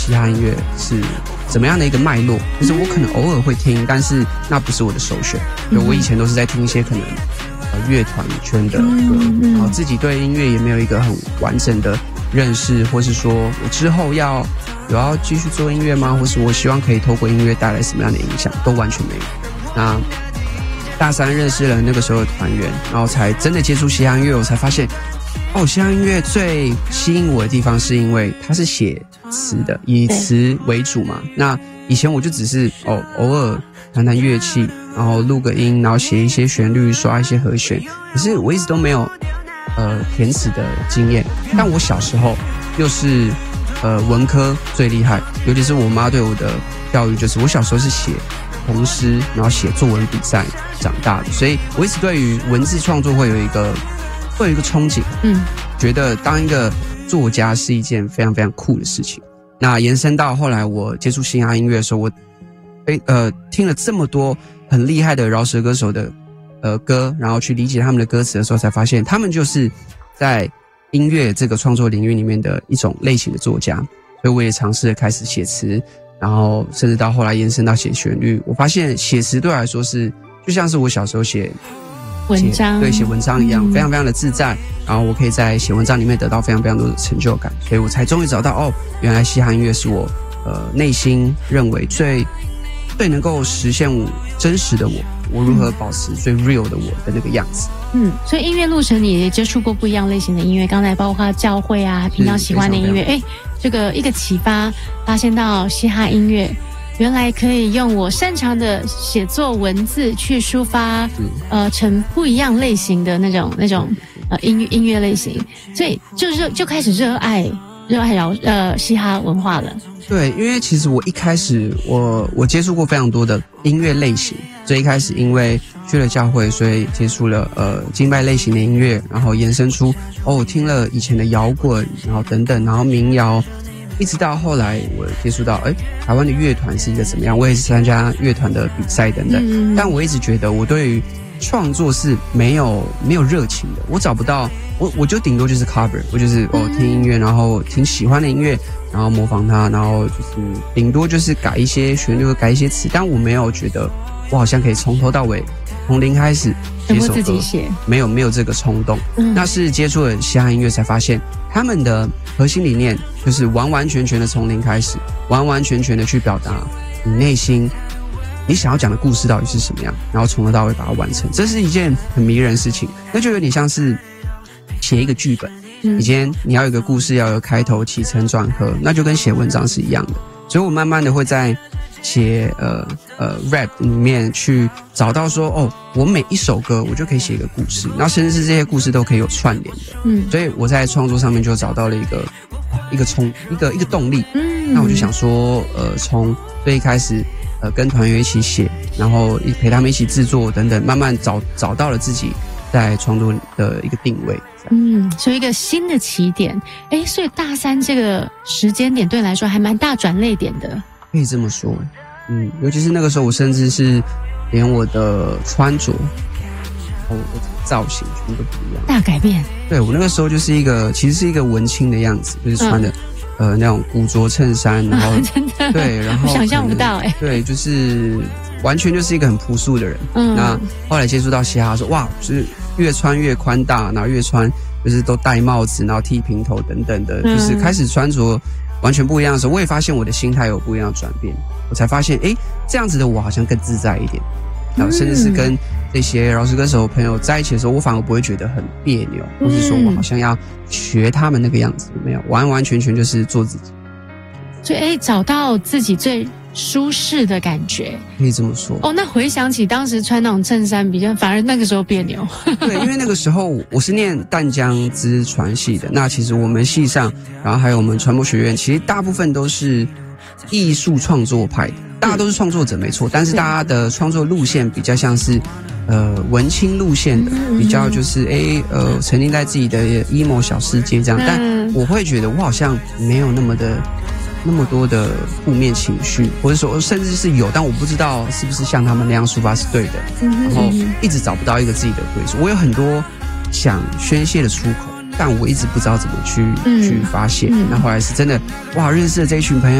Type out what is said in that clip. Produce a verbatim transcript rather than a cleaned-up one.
嘻哈音乐是怎么样的一个脉络，就是我可能偶尔会听，但是那不是我的首选。就我以前都是在听一些可能呃乐团圈的歌，然后自己对音乐也没有一个很完整的认识，或是说我之后要有要继续做音乐吗？或是我希望可以透过音乐带来什么样的影响，都完全没有。那大三认识了那个时候的团员，然后才真的接触嘻哈音乐，我才发现，哦，嘻哈音乐最吸引我的地方是因为它是写词的，以词为主嘛。那以前我就只是哦偶尔弹弹乐器，然后录个音，然后写一些旋律，刷一些和弦，可是我一直都没有呃填词的经验。但我小时候又是呃文科最厉害，尤其是我妈对我的教育，就是我小时候是写童诗，然后写作文比赛长大的，所以我一直对于文字创作会有一个会有一个憧憬，嗯，觉得当一个作家是一件非常非常酷的事情。那延伸到后来我接触嘻哈音乐的时候，我呃听了这么多很厉害的饶舌歌手的呃歌，然后去理解他们的歌词的时候，才发现他们就是在音乐这个创作领域里面的一种类型的作家。所以我也尝试了开始写词，然后甚至到后来延伸到写旋律。我发现写词对我来说是就像是我小时候写文章， 对，写文章一样，非常非常的自在。然后我可以在写文章里面得到非常非常多的成就感，所以我才终于找到哦，原来嘻哈音乐是我呃内心认为最最能够实现我真实的我，我如何保持最 real 的我的那个样子。 嗯，所以音乐路程你也接触过不一样类型的音乐，刚才包括教会啊，平常喜欢的音乐，哎，这个一个启发，发现到嘻哈音乐。原来可以用我擅长的写作文字去抒发，呃，成不一样类型的那种那种呃音乐音乐类型，所以就热就开始热爱热爱饶呃嘻哈文化了。 对，因为其实我一开始我我接触过非常多的音乐类型，所以一开始因为去了教会，所以接触了呃敬拜类型的音乐，然后延伸出哦我听了以前的摇滚，然后等等，然后民谣。一直到后来我接触到哎台湾的乐团是一个怎么样，我也是参加乐团的比赛等等，嗯、但我一直觉得我对于创作是没有没有热情的，我找不到我我就顶多就是 cover， 我就是哦听音乐，然后听喜欢的音乐，然后模仿它，然后就是顶多就是改一些旋律和改一些词，但我没有觉得我好像可以从头到尾从零开始写首歌， 自己写， 没有没有这个冲动。嗯、那是接触了嘻哈音乐才发现，他们的核心理念就是完完全全的从零开始，完完全全的去表达你内心你想要讲的故事到底是什么样，然后从头到尾把它完成。这是一件很迷人的事情，那就有点像是写一个剧本。嗯、以前你要有一个故事，要有开头、起承转合，那就跟写文章是一样的。所以我慢慢的会在写呃呃 rap 里面去找到说，哦，我每一首歌我就可以写一个故事，然后甚至是这些故事都可以有串联的。嗯，所以我在创作上面就找到了一个一个冲一个一个动力。嗯，那我就想说，呃，从最一开始呃跟团员一起写，然后陪他们一起制作等等，慢慢找找到了自己在创作的一个定位。 嗯，所以一个新的起点。诶，所以大三这个时间点对你来说还蛮大转捩点的。 可以这么说，嗯，尤其是那个时候，我甚至是连我的穿着，我我造型全部都不一样， 大改变。 对，我那个时候就是一个，其实是一个文青的样子，就是穿的、嗯、呃那种古着衬衫，然后、啊、 真的对，然后我想象不到哎、欸， 对，就是完全就是一个很朴素的人。嗯，那后来接触到嘻哈，说哇，就是越穿越宽大，然后越穿就是都戴帽子，然后剃平头等等的，嗯、就是开始穿着完全不一样的时候，我也发现我的心态有不一样的转变，我才发现，哎，这样子的我好像更自在一点，然后甚至是跟这些饶舌歌手朋友在一起的时候，我反而不会觉得很别扭，或是说我好像要学他们那个样子，没有，完完全全就是做自己。 所以，哎，找到自己最舒适的感觉， 可以这么说。 哦，那回想起当时穿那种衬衫，比较反而那个时候别扭。 对，因为那个时候我是念淡江资传系的，那其实我们系上，然后还有我们传播学院，其实大部分都是艺术创作派的，大家都是创作者没错，但是大家的创作路线比较像是呃文青路线的，比较就是哎呃沉浸在自己的 emo 小世界这样，但我会觉得我好像没有那么的。那么多的负面情绪，或者说甚至是有，但我不知道是不是像他们那样抒发是对的，然后一直找不到一个自己的归属。我有很多想宣泄的出口，但我一直不知道怎么去、嗯、去发泄。那后来是真的哇，认识了这一群朋友。